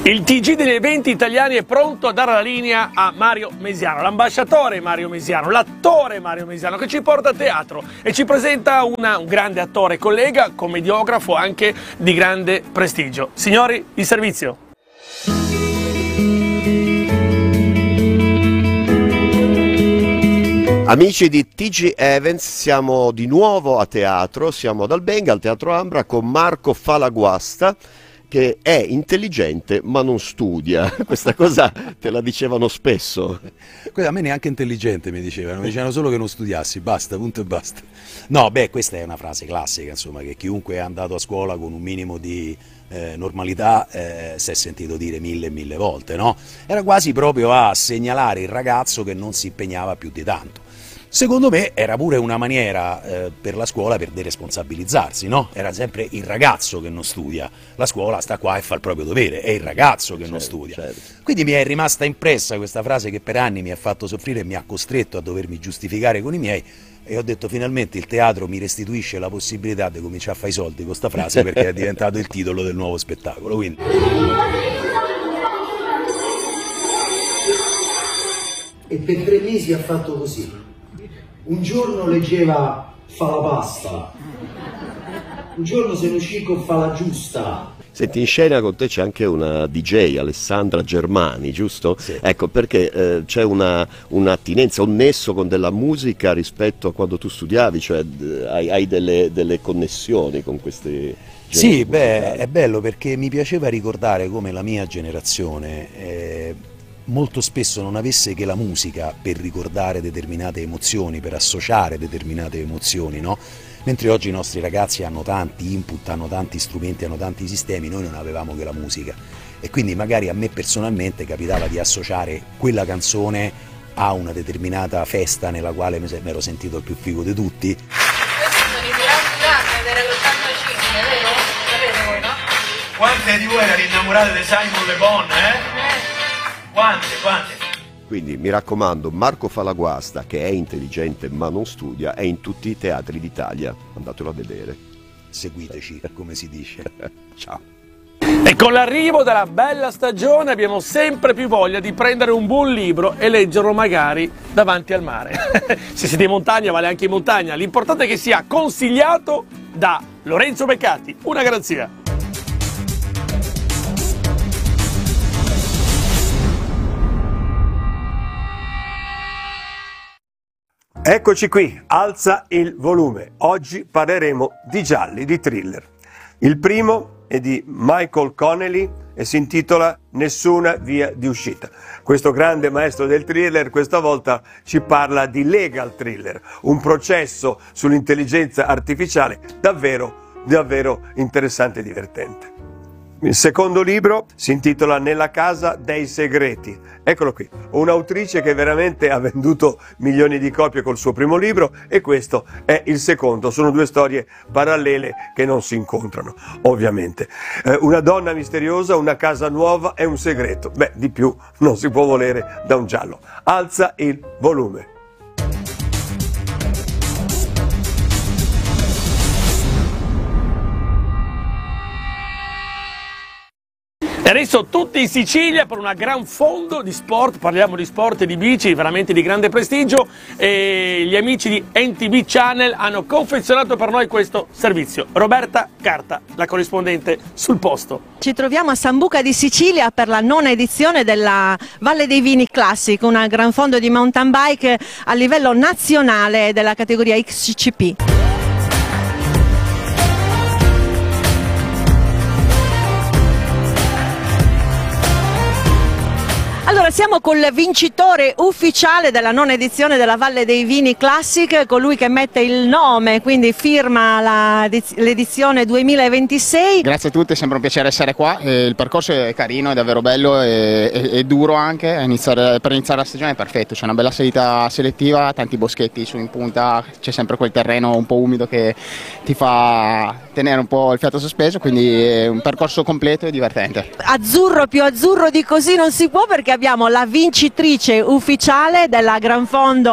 Il TG degli eventi italiani è pronto a dare la linea a Mario Mesiano, l'ambasciatore Mario Mesiano, l'attore Mario Mesiano, che ci porta a teatro e ci presenta un grande attore, collega, commediografo anche di grande prestigio. Signori, il servizio. Amici di TG Events, siamo di nuovo a teatro, siamo ad Albenga, al Teatro Ambra, con Marco Falaguasta, che è intelligente ma non studia. Questa cosa te la dicevano spesso. A me neanche intelligente mi dicevano solo che non studiassi, basta, punto e basta. No, beh, questa è una frase classica, insomma, che chiunque è andato a scuola con un minimo di normalità si è sentito dire mille volte, no? Era quasi proprio a segnalare il ragazzo che non si impegnava più di tanto. Secondo me era pure una maniera per la scuola per deresponsabilizzarsi, no? Era sempre il ragazzo che non studia, la scuola sta qua e fa il proprio dovere, è il ragazzo che non studia. Certo. Quindi mi è rimasta impressa questa frase che per anni mi ha fatto soffrire e mi ha costretto a dovermi giustificare con i miei, e ho detto finalmente il teatro mi restituisce la possibilità di cominciare a fare i soldi con questa frase, perché è diventato il titolo del nuovo spettacolo. Quindi. E per 3 mesi ha fatto così. Un giorno leggeva Fa la pasta, un giorno se ne uscì con Fa la giusta. Senti, in scena con te c'è anche una DJ, Alessandra Germani, giusto? Sì. Ecco, perché c'è un'attinenza, un nesso con della musica rispetto a quando tu studiavi, cioè hai delle connessioni con questi generi. Sì, beh, è bello perché mi piaceva ricordare come la mia generazione molto spesso non avesse che la musica per ricordare determinate emozioni, per associare determinate emozioni, no? Mentre oggi i nostri ragazzi hanno tanti input, hanno tanti strumenti, hanno tanti sistemi, noi non avevamo che la musica. E quindi magari a me personalmente capitava di associare quella canzone a una determinata festa nella quale mi ero sentito il più figo di tutti. Questi sono i piranti dell'85, vero? Sapete voi, no? Quante di voi erano innamorate di Simon Le Bon, Quante? Quindi mi raccomando, Marco Falaguasta, che è intelligente ma non studia, è in tutti i teatri d'Italia. Andatelo a vedere. Seguiteci, come si dice. Ciao. E con l'arrivo della bella stagione abbiamo sempre più voglia di prendere un buon libro e leggerlo magari davanti al mare. Se siete in montagna, vale anche in montagna. L'importante è che sia consigliato da Lorenzo Beccati. Una garanzia. Eccoci qui, alza il volume. Oggi parleremo di gialli, di thriller. Il primo è di Michael Connelly e si intitola Nessuna via di uscita. Questo grande maestro del thriller questa volta ci parla di legal thriller, un processo sull'intelligenza artificiale davvero interessante e divertente. Il secondo libro si intitola Nella casa dei segreti. Eccolo qui, un'autrice che veramente ha venduto milioni di copie col suo primo libro, e questo è il secondo. Sono 2 storie parallele che non si incontrano, ovviamente. Una donna misteriosa, una casa nuova e un segreto. Beh, di più non si può volere da un giallo. Alza il volume. E adesso tutti in Sicilia per una gran fondo di sport, parliamo di sport e di bici veramente di grande prestigio, e gli amici di NTV Channel hanno confezionato per noi questo servizio. Roberta Carta, la corrispondente sul posto. Ci troviamo a Sambuca di Sicilia per la 9ª edizione della Valle dei Vini Classic, un gran fondo di mountain bike a livello nazionale della categoria XCP. Allora, siamo col vincitore ufficiale della 9ª edizione della Valle dei Vini Classic, colui che mette il nome, quindi firma l'edizione 2026. Grazie a tutti, è sempre un piacere essere qua. Il percorso è carino, è davvero bello e duro anche. Per iniziare la stagione è perfetto, c'è una bella salita selettiva, tanti boschetti su in punta, c'è sempre quel terreno un po' umido che ti fa tenere un po' il fiato sospeso, quindi è un percorso completo e divertente. Azzurro, più azzurro di così non si può, perché abbiamo la vincitrice ufficiale della Gran Fondo